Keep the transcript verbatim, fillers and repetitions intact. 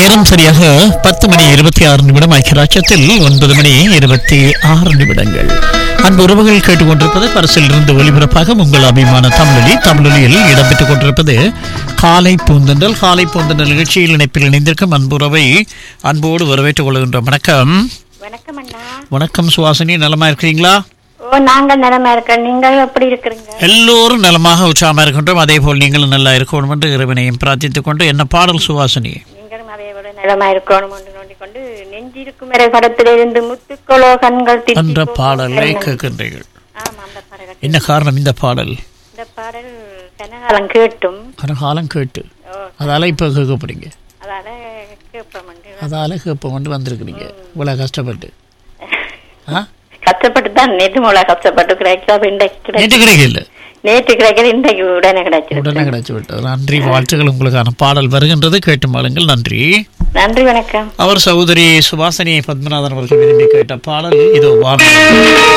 நேரம் சரியாக பத்து மணி இருபத்தி ஆறு நிமிடம். ஐக்கியராட்சத்தில் ஒன்பது மணி இருபத்தி ஆறு நிமிடங்கள். அன்பு உறவுகள் கேட்டுக்கொண்டிருப்பது பரிசில் இருந்து ஒலிபரப்பாக உங்கள் அபிமான தமிழொலி. தமிழொலியில் இடம்பெற்றுக் கொண்டிருப்பது காலை பூந்தண்டல். காலை பூந்தண்டல் நிகழ்ச்சியில் இணைப்பில் இணைந்திருக்கும் அன்புறவை அன்போடு வரவேற்றுக் கொள்கின்றோம். வணக்கம். வணக்கம் அண்ணா. வணக்கம் சுவாசினி, நலமா இருக்கிறீங்களா? ஓ, நாங்கள் நலமா இருக்கோம். நீங்கள் எப்படி இருக்கிறீங்க? எல்லோரும் நலமாக உற்சாகமா இருக்கின்றோம். அதே போல் நீங்களும் நல்லா இருக்கணும் என்று இறைவனையும் பிரார்த்தித்துக் கொண்டு, என்ன பாடல் சுவாசினி? நீங்களும் அதே போல நலமா இருக்கணும் என்று நோண்டிக்கொண்டு நெஞ்சிருக்கும் வரை படத்திலிருந்து முத்துக்களோ கண்கள் என்ற பாடலை கேட்கின்றீர்கள். ஆமா, அந்த பாடல். என்ன காரணம் இந்த பாடல்? இந்த பாடல் கனகாலம் கேட்டும் கனகாலம் கேட்டு அதால இப்ப கேட்க போறீங்க. அதால கேட்போம் அதால கேட்போம் கொண்டு வந்திருக்கிறீங்க. இவ்வளவு கஷ்டப்பட்டு கஷ்டப்பட்டு தான் நேற்று மூல கஷ்டப்பட்டு கிடைக்கல. நேற்று கிடைக்கல, நேற்று கிடைக்கல, இன்றைக்கு உடனே கிடைச்சு உடனே கிடைச்சு விட்டது. நன்றி, வாழ்த்துக்கள். உங்களுக்கான பாடல் வருகின்றது, கேட்டு மாளுங்கள். நன்றி, நன்றி, வணக்கம். அவர் சகோதரி சுபாசினி பத்மநாதன் அவர்கள் விரும்பி கேட்ட பாடல் இதோ வானம்.